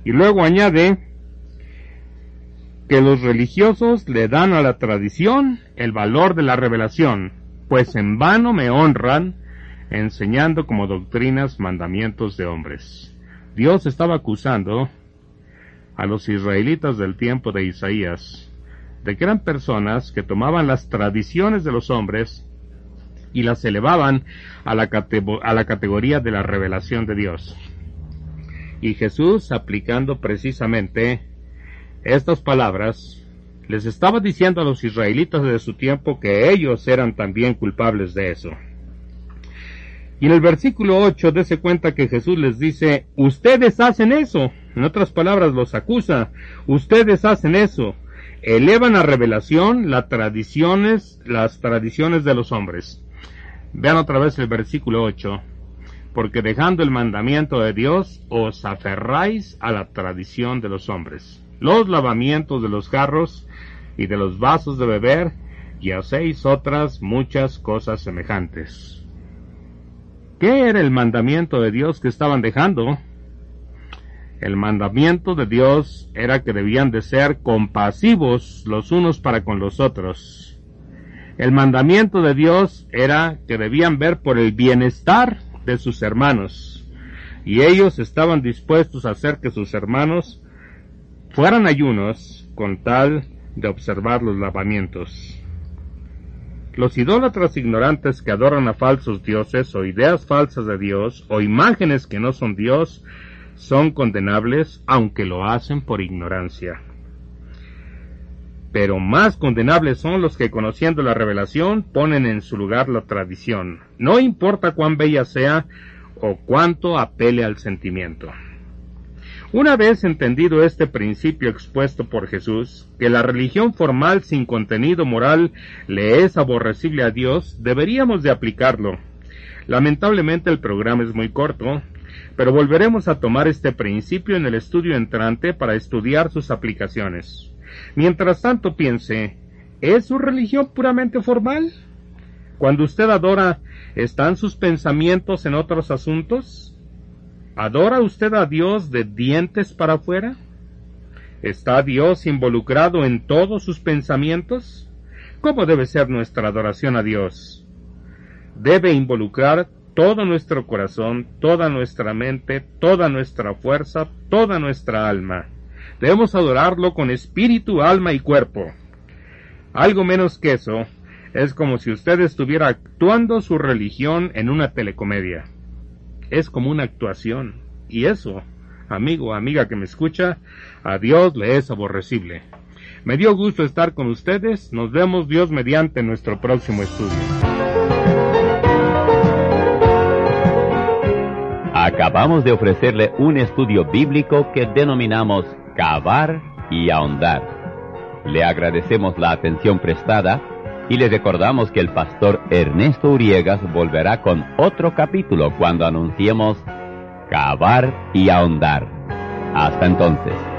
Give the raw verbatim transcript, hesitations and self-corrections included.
Y luego añade que los religiosos le dan a la tradición el valor de la revelación, pues en vano me honran, enseñando como doctrinas mandamientos de hombres. Dios estaba acusando a los israelitas del tiempo de Isaías de que eran personas que tomaban las tradiciones de los hombres y las elevaban a la, cate- a la categoría de la revelación de Dios. Y Jesús, aplicando precisamente estas palabras, les estaba diciendo a los israelitas de su tiempo que ellos eran también culpables de eso. Y en el versículo ocho, dése cuenta que Jesús les dice, ustedes hacen eso. En otras palabras, los acusa, ustedes hacen eso. Elevan a revelación las tradiciones, las tradiciones de los hombres. Vean otra vez el versículo ocho. Porque dejando el mandamiento de Dios, os aferráis a la tradición de los hombres. Los lavamientos de los jarros y de los vasos de beber, y hacéis otras muchas cosas semejantes. ¿Qué era el mandamiento de Dios que estaban dejando? El mandamiento de Dios era que debían de ser compasivos los unos para con los otros. El mandamiento de Dios era que debían ver por el bienestar de sus hermanos, y ellos estaban dispuestos a hacer que sus hermanos fueran ayunos con tal de observar los lavamientos. Los idólatras ignorantes que adoran a falsos dioses o ideas falsas de Dios o imágenes que no son Dios son condenables aunque lo hacen por ignorancia. Pero más condenables son los que, conociendo la revelación, ponen en su lugar la tradición, no importa cuán bella sea o cuánto apele al sentimiento. Una vez entendido este principio expuesto por Jesús, que la religión formal sin contenido moral le es aborrecible a Dios, deberíamos de aplicarlo. Lamentablemente el programa es muy corto, pero volveremos a tomar este principio en el estudio entrante para estudiar sus aplicaciones. Mientras tanto piense, ¿es su religión puramente formal? Cuando usted adora, ¿están sus pensamientos en otros asuntos? ¿Adora usted a Dios de dientes para afuera? ¿Está Dios involucrado en todos sus pensamientos? ¿Cómo debe ser nuestra adoración a Dios? Debe involucrar todo nuestro corazón, toda nuestra mente, toda nuestra fuerza, toda nuestra alma. Debemos adorarlo con espíritu, alma y cuerpo. Algo menos que eso es como si usted estuviera actuando su religión en una telecomedia. Es como una actuación, y eso, amigo o amiga que me escucha, a Dios le es aborrecible. Me dio gusto estar con ustedes. Nos vemos Dios mediante en nuestro próximo estudio. Acabamos de ofrecerle un estudio bíblico que denominamos Cavar y Ahondar. Le agradecemos la atención prestada y le recordamos que el pastor Ernesto Uriegas volverá con otro capítulo cuando anunciemos Cavar y Ahondar. Hasta entonces.